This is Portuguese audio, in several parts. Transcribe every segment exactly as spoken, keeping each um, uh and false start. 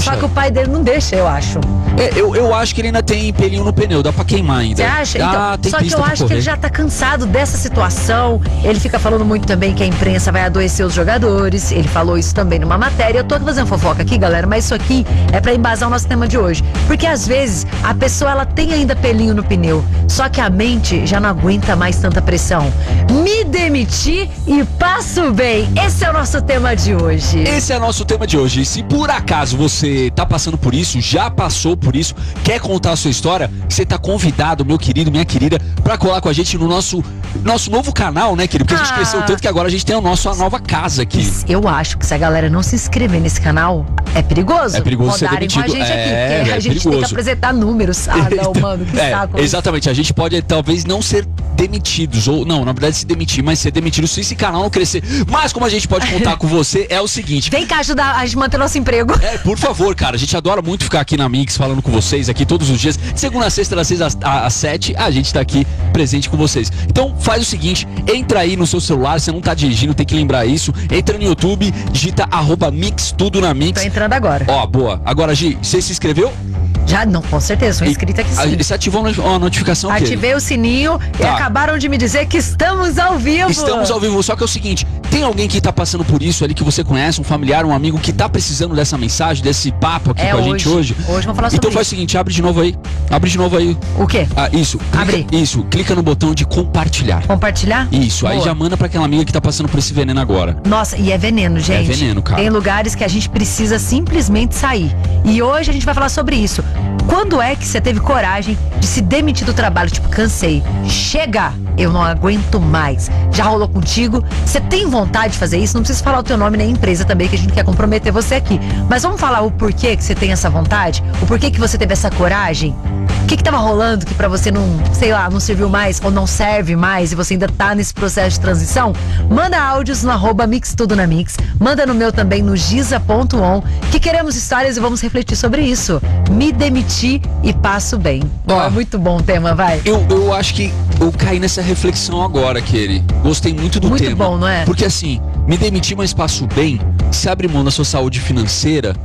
Poxa. Só que o pai dele não deixa, eu acho. É, eu, eu acho que ele ainda tem pelinho no pneu, dá pra queimar ainda. Você acha? Ah, Então, tem só que pista eu pra acho correr. que ele já tá cansado dessa situação. Ele fica falando muito também que a imprensa vai adoecer os jogadores. Ele falou isso também numa matéria. Eu tô fazendo fofoca aqui, galera, mas isso aqui é pra embasar o nosso tema de hoje. Porque às vezes a pessoa ela tem ainda pelinho no pneu, só que a mente já não aguenta mais tanta pressão. Me demiti e passo bem. Esse é o nosso tema de hoje. Esse é o nosso tema de hoje. E se por acaso você tá passando por isso, já passou por isso, quer contar a sua história, você tá convidado, meu querido, minha querida, pra colar com a gente no nosso, nosso novo canal, né, querido? Porque a gente Ah. cresceu tanto que agora a gente tem a nossa a nova casa aqui. Eu acho que se a galera não se inscrever nesse canal, é perigoso. É perigoso ser Rodarem com demitido. a gente aqui, É, porque a é gente tem que perigoso. apresentar números. Ah, não, mano, que É, saco. exatamente, a gente pode talvez não ser demitidos, ou não, na verdade se demitir, mas ser demitido se esse canal não crescer. Mas como a gente pode contar com você, é o seguinte. Vem cá ajudar a gente manter nosso emprego. É, por favor, cara, a gente adora muito ficar aqui na Mix falando com vocês aqui todos os dias. De segunda a sexta, das seis às, às sete, a gente tá aqui presente com vocês. Então faz o seguinte, entra aí no seu celular, você não tá dirigindo, tem que lembrar isso. Entra no YouTube, digita arroba Mix, tudo na Mix. Tô entrando agora. Ó, boa. Agora, Gi, você se inscreveu? Já, não, com certeza, sou inscrita aqui sim. Você ativou a notificação o quê? Ativei o sininho e Tá. acabaram de me dizer que estamos ao vivo. Estamos ao vivo, só que é o seguinte, tem alguém que tá passando por isso ali que você conhece, um familiar, um amigo que tá precisando dessa mensagem, desse papo aqui É com a hoje. gente hoje? Hoje vamos falar sobre Então faz o isso. seguinte, abre de novo aí. Abre de novo aí. O quê? Ah, isso. Clica, Abre. Isso, clica no botão de compartilhar. Compartilhar? Isso, aí Boa. já manda pra aquela amiga que tá passando por esse veneno agora. Nossa, e é veneno, gente. É veneno, cara. Tem lugares que a gente precisa simplesmente sair. E hoje a gente vai falar sobre isso. Quando é que você teve coragem de se demitir do trabalho? Tipo, cansei. Chega! Eu não aguento mais. Já rolou contigo? Você tem vontade de fazer isso? Não precisa falar o teu nome nem a empresa também, que a gente quer comprometer você aqui. Mas vamos falar o porquê que você tem essa vontade? O porquê que você teve essa coragem? O que que tava rolando que pra você não, sei lá, não serviu mais ou não serve mais e você ainda tá nesse processo de transição? Manda áudios no arroba Mix Tudo na Mix. Manda no meu também no giza ponto on, que queremos histórias e vamos refletir sobre isso. Me demiti e passo bem. Ó, Ó. é muito bom o tema, vai. Eu, eu acho que eu caí nessa reflexão agora, Kelly. Gostei muito do Muito tema. bom, não é? Porque assim, me demitir, mas passo bem, se abre mão da sua saúde financeira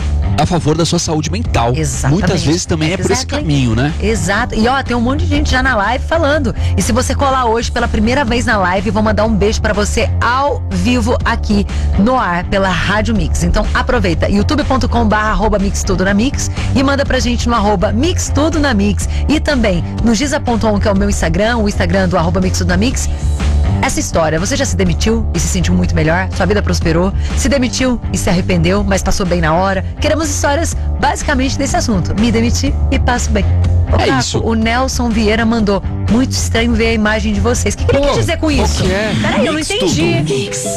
a favor da sua saúde mental. Exatamente. Muitas vezes também é por esse Exactly. caminho, né? Exato. E ó, tem um monte de gente já na live falando. E se você colar hoje pela primeira vez na live, vou mandar um beijo pra você ao vivo aqui no ar pela Rádio Mix. Então aproveita, youtube ponto com barra arroba Mix Tudo na Mix e manda pra gente no arroba Mix Tudo na Mix e também no giza ponto on, que é o meu Instagram, o Instagram do arroba Mix Tudo na Mix. Essa história, você já se demitiu e se sentiu muito melhor? Sua vida prosperou? Se demitiu e se arrependeu, mas passou bem na hora? Queremos histórias basicamente desse assunto. Me demiti e passo bem. Ô, É Caco, isso. o Nelson Vieira mandou. Muito estranho ver a imagem de vocês. O que, que ele Pô, quis dizer com qual isso? que é? Peraí, eu não Mix entendi. tudo. Mix.